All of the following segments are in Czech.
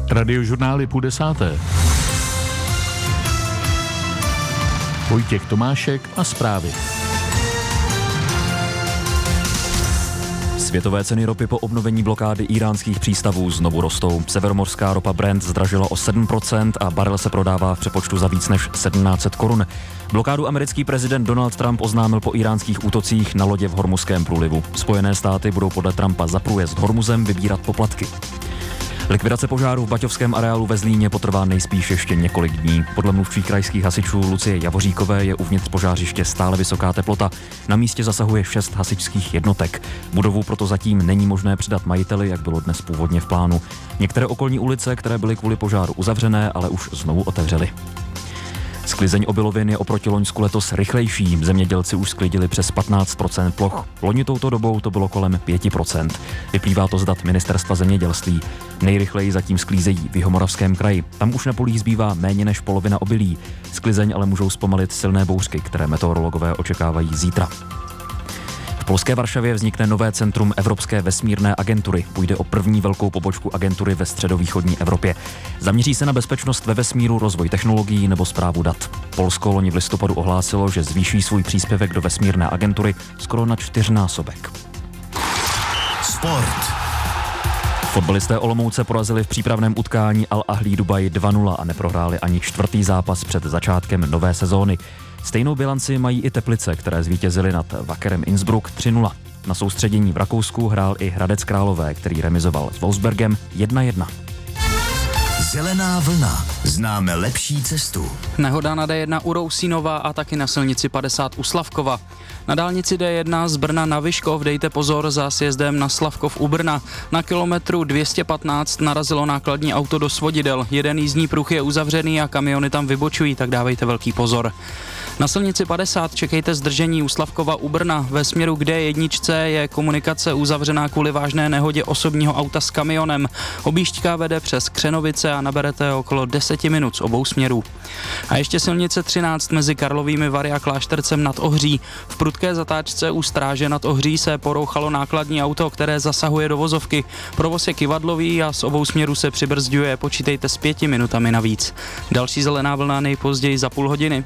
Radiožurnál je 9:30. Vojtěch Tomášek a zprávy. Světové ceny ropy po obnovení blokády íránských přístavů znovu rostou. Severomořská ropa Brent zdražila o 7% a barel se prodává v přepočtu za víc než 1700 korun. Blokádu americký prezident Donald Trump oznámil po íránských útocích na lodě v Hormuzském průlivu. Spojené státy budou podle Trumpa za průjezd Hormuzem vybírat poplatky. Likvidace požáru v baťovském areálu ve Zlíně potrvá nejspíš ještě několik dní. Podle mluvčí krajských hasičů Lucie Javoříkové je uvnitř požářiště stále vysoká teplota. Na místě zasahuje 6 hasičských jednotek. Budovu proto zatím není možné předat majiteli, jak bylo dnes původně v plánu. Některé okolní ulice, které byly kvůli požáru uzavřené, ale už znovu otevřely. Sklizeň obilovin je oproti loňsku letos rychlejší. Zemědělci už sklidili přes 15% ploch. Loni touto dobou to bylo kolem 5%. Vyplývá to z dat Ministerstva zemědělství. Nejrychleji zatím sklízejí v Jihomoravském kraji. Tam už na polích zbývá méně než polovina obilí. Sklizeň ale můžou zpomalit silné bouřky, které meteorologové očekávají zítra. V polské Varšavě vznikne nové centrum Evropské vesmírné agentury. Půjde o první velkou pobočku agentury ve středovýchodní Evropě. Zaměří se na bezpečnost ve vesmíru, rozvoj technologií nebo správu dat. Polsko loni v listopadu ohlásilo, že zvýší svůj příspěvek do vesmírné agentury skoro na 4násobek. Sport. Fotbalisté Olomouce porazili v přípravném utkání Al Ahly Dubaj 2-0 a neprohráli ani čtvrtý zápas před začátkem nové sezóny. Stejnou bilanci mají i Teplice, které zvítězily nad Wakerem Innsbruck 3-0. Na soustředění v Rakousku hrál i Hradec Králové, který remizoval s Wolfsbergem 1-1. Zelená vlna. Známe lepší cestu. Nehoda na D1 u Rousínova a taky na silnici 50 u Slavkova. Na dálnici D1 z Brna na Vyškov dejte pozor za sjezdem na Slavkov u Brna. Na kilometru 215 narazilo nákladní auto do svodidel. Jeden jízdní pruh je uzavřený a kamiony tam vybočují, tak dávejte velký pozor. Na silnici 50 čekejte zdržení u Slavkova u Brna. Ve směru k D1 je komunikace uzavřená kvůli vážné nehodě osobního auta s kamionem. Objížďka vede přes Křenovice a naberete okolo 10 minut z obou směrů. A ještě silnice 13 mezi Karlovými Vary a Kláštercem nad Ohří. V prudké zatáčce u Stráže nad Ohří se porouchalo nákladní auto, které zasahuje do vozovky. Provoz je kyvadlový a z obou směrů se přibrzďuje. Počítejte s 5 minutami navíc. Další zelená vlna nejpozději za půl hodiny.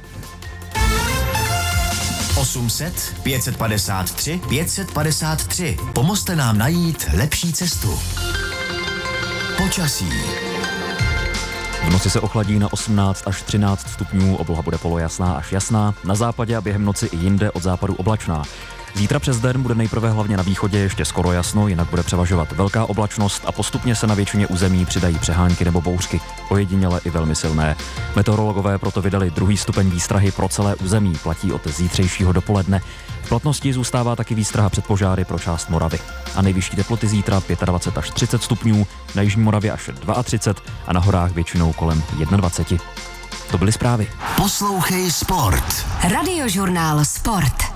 800 553 553. Pomozte nám najít lepší cestu. Počasí. V noci se ochladí na 18 až 13 stupňů, obloha bude polojasná až jasná, na západě a během noci i jinde od západu oblačná. Zítra přes den bude nejprve hlavně na východě ještě skoro jasno, jinak bude převažovat velká oblačnost a postupně se na většině území přidají přehánky nebo bouřky, ojediněle i velmi silné. Meteorologové proto vydali 2. stupeň výstrahy pro celé území, platí od zítřejšího dopoledne. V platnosti zůstává taky výstraha před požáry pro část Moravy. A nejvyšší teploty zítra 25 až 30 stupňů, na jižní Moravě až 32 a na horách většinou kolem 21. To byly zprávy. Poslouchej Sport. Radiožurnál Sport.